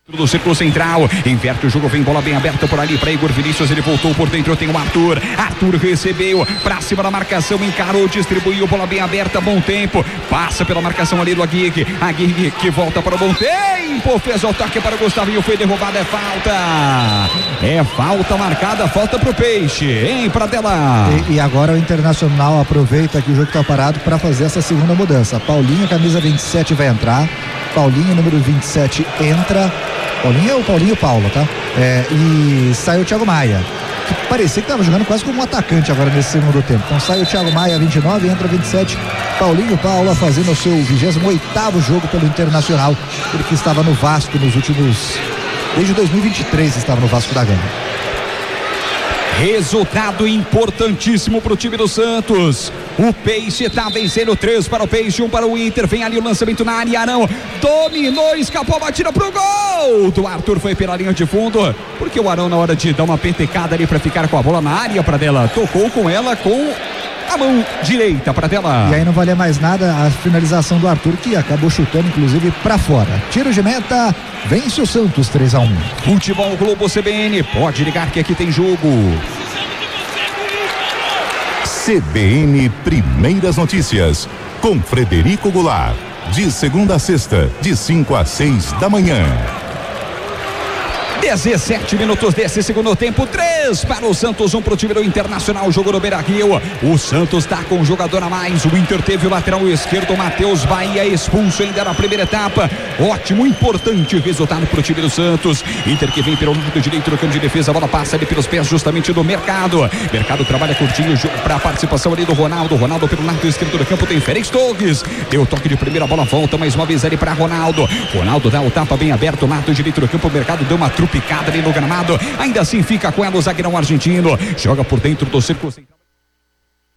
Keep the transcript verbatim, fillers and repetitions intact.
do círculo central, inverte o jogo, vem bola bem aberta por ali para Igor Vinícius, ele voltou por dentro, tem o Arthur, Arthur recebeu, pra cima da marcação, encarou, distribuiu, bola bem aberta, bom tempo, passa pela marcação ali do Aguirre, Aguirre que volta para o bom tempo, fez o toque para o Gustavinho, foi derrubado, é falta, é falta marcada, falta pro Peixe, hein, Pradella? E, e agora o Internacional aproveita que o jogo tá parado para fazer essa segunda mudança. Paulinho, camisa vinte e sete, vai entrar, Paulinho, número vinte e sete, entra. Paulinho é o Paulinho Paulo, tá? É, e sai o Thiago Maia, que parecia que estava jogando quase como um atacante agora nesse segundo tempo. Então sai o Thiago Maia, vinte e nove, entra vinte e sete, Paulinho Paulo fazendo o seu vigésimo oitavo jogo pelo Internacional, ele que estava no Vasco nos últimos, desde dois mil e vinte e três estava no Vasco da Gama. Resultado importantíssimo para o time do Santos. O Peixe está vencendo, três para o Peixe, um para o Inter. Vem ali o lançamento na área, Arão dominou, escapou a batida pro gol do Arthur, foi pela linha de fundo, porque o Arão, na hora de dar uma pentecada ali para ficar com a bola na área, para dela, tocou com ela com a mão direita, para dela. E aí não valia mais nada a finalização do Arthur, que acabou chutando inclusive para fora. Tiro de meta, vence o Santos, três a um. Futebol Globo C B N, pode ligar que aqui tem jogo. C B N Primeiras Notícias, com Frederico Goulart, de segunda a sexta, de cinco a seis da manhã. dezessete minutos desse segundo tempo, três para o Santos, um para o time do Internacional, jogo no Beira-Rio. O Santos está com um jogador a mais, o Inter teve o lateral esquerdo, Matheus Bahia, expulso ainda na primeira etapa. Ótimo, importante resultado para o time do Santos. Inter que vem pelo lado direito do campo de defesa, a bola passa ali pelos pés justamente do Mercado. Mercado trabalha curtinho para a participação ali do Ronaldo. Ronaldo pelo lado esquerdo do campo tem Félix Torres. Deu toque de primeira, bola volta mais uma vez ali para Ronaldo. Ronaldo dá o tapa bem aberto, lado direito do campo, o Mercado deu uma trupe picada ali no gramado, ainda assim fica com ela o zagueirão argentino, joga por dentro do círculo central.